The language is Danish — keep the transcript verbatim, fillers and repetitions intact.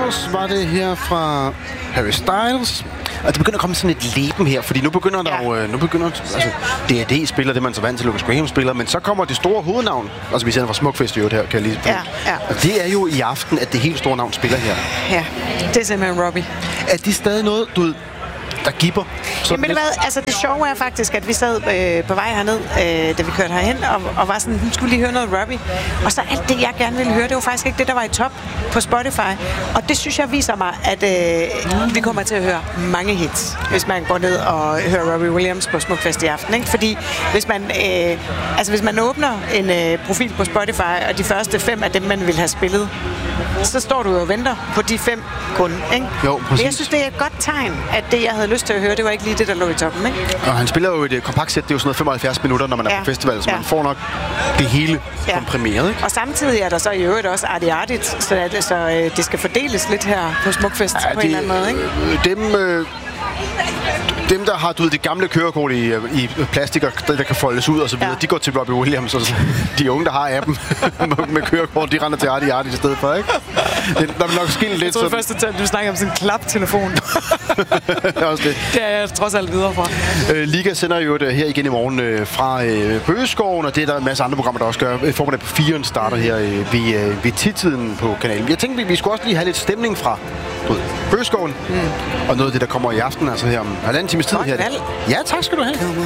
Flowers var det her fra Harry Styles. Og det begynder at komme sådan et leben her, fordi nu begynder der jo, ja. nu begynder, altså, D og D spiller det, man så vant til, Lucas Graham spiller, men så kommer det store hovednavn, altså vi sender fra Smukfest i øvrigt her, kan jeg lige... Ja, ja. Og det er jo i aften, at det helt store navn spiller her. Ja, det er simpelthen Robbie. Er det stadig noget, du ved, der gipper? Jamen ved du hvad, altså det sjove er faktisk, at vi sad øh, på vej herned, øh, da vi kørte herhen, og, og var sådan, nu skulle lige høre noget Robbie. Og så alt det, jeg gerne ville høre, det var faktisk ikke det, der var i top på Spotify. Og det synes jeg viser mig, at øh, vi kommer til at høre mange hits, hvis man går ned og hører Robbie Williams på Smukfest i aften. Ikke? Fordi hvis man, øh, altså, hvis man åbner en øh, profil på Spotify, og de første fem af dem, man vil have spillet, så står du og venter på de fem kun. Ikke? Jo, præcis. Jeg synes, det er et godt tegn, at det, jeg havde lyst til at høre, det var ikke lige det, der lå i toppen. Ikke? Og han spiller jo et kompakt sæt, det er jo sådan noget femoghalvfjerds minutter, når man er ja. på festival, så ja. man får nok det hele ja. komprimeret. Ikke? Og samtidig er der så i øvrigt også Artie Artigt, så, at, så øh, det skal fordeles lidt her på Smukfest ja, på de, en eller anden måde. Ikke? Dem... Øh Dem, der har du ved, det gamle kørekort i, i plastik, der, der kan foldes ud og så videre, ja. de går til Robbie Williams. Og de unge, der har appen med kørekort, de render til Artie Artie i stedet for, ikke? Det, der vil nok ske lidt. Jeg troede først, at du snakker om sådan en klaptelefon. Det er også det. Det er jeg trods alt videre fra. Øh, Liga sender jo det her igen i morgen øh, fra øh, Bøgeskoven, og det er der en masse andre programmer, der også gør. Formiddag på firen starter her øh, ved, øh, ved tidtiden på kanalen. Jeg tænkte, vi, vi skulle også lige have lidt stemning fra Bøgeskoven, mm. og noget af det, der kommer i aften, altså her om halvanden times tid. Godt her. valg. Ja, tak skal du have.